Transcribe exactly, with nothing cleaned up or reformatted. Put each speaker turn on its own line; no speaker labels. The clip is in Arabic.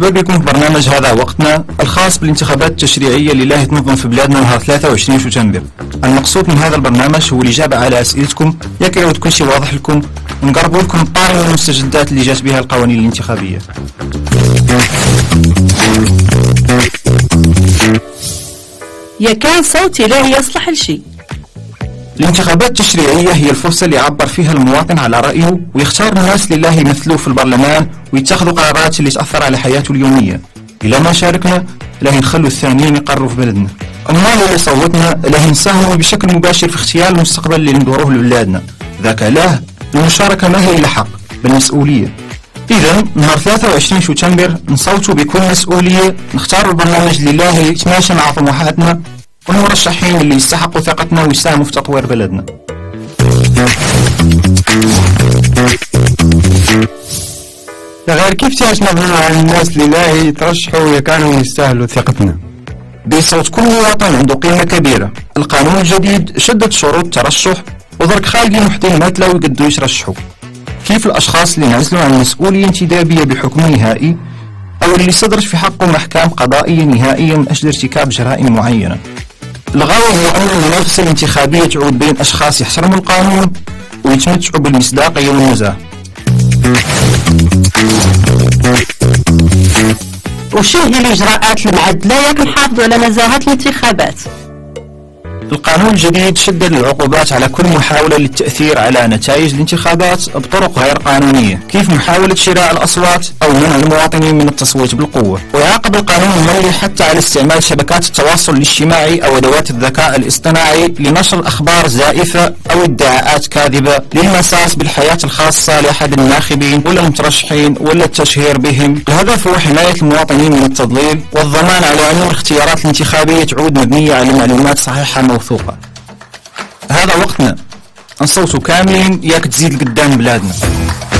مرحبا بكم في برنامج هذا وقتنا الخاص بالانتخابات التشريعية اللي راهي تنظم في بلادنا نهار ثلاثة وعشرين شتنبر. المقصود من هذا البرنامج هو الإجابة على أسئلتكم ياك يعود كل شيء واضح لكم ونقربوا لكم الطارئ والمستجدات اللي جات بها القوانين الانتخابية.
يا كان صوتي لا يصلح لشيء.
الانتخابات التشريعية هي الفرصة اللي يعبر فيها المواطن على رأيه ويختار الناس اللي الله يمثلوه في البرلمان ويتخذوا قرارات اللي تأثر على حياته اليومية. إذا ما شاركنا راه نخلوا الثانيين يقرروا في بلدنا. أما اللي صوتنا راه نساهموا بشكل مباشر في اختيار المستقبل اللي ندوروه لأولادنا. ذاك علاه المشاركة ما هي إلا حق بل مسؤولية. إذا نهار ثلاثة وعشرين شتنبر نصوتوا بكل مسؤولية، نختاروا البرنامج اللي الله يتماشى مع طموحاتنا والمرشحين اللي يستحقوا ثقتنا ويساهموا في تطوير بلدنا.
غير كيف تاش نظهر على الناس اللي لا يترشحوا كانوا يستاهلوا ثقتنا؟
بصوت كل مواطن عنده قيمة كبيرة. القانون الجديد شدد شروط الترشح ودرك خالقين وحدين ما تلاو يقدروا يترشحوا، كيف الأشخاص اللي نعزلوا عن مسؤولية انتدابية بحكم نهائي أو اللي صدرت في حقهم أحكام قضائية نهائية من أجل ارتكاب جرائم معينة. الغاية هو أن المنافسة الانتخابية تعود بين أشخاص يحترموا القانون ويتمتعوا بالمصداقية والنزاهة.
وشو هي الإجراءات المعدلة ياك نحافظوا على نزاهة الانتخابات؟
القانون الجديد شدد العقوبات على كل محاولة للتأثير على نتائج الانتخابات بطرق غير قانونية، كيف محاولة شراء الأصوات أو منع المواطنين من التصويت بالقوة. ويعاقب القانون المالي حتى على استعمال شبكات التواصل الاجتماعي أو أدوات الذكاء الاصطناعي لنشر أخبار زائفة أو ادعاءات كاذبة للمساس بالحياة الخاصة لأحد الناخبين ولا المترشحين ولا التشهير بهم. الهدف هو حماية المواطنين من التضليل والضمان على أن الاختيارات الانتخابية تعود مبنية على معلومات صحيحة موثوقة. هذا وقتنا نصوتوا كاملين ياك تزيد قدام بلادنا.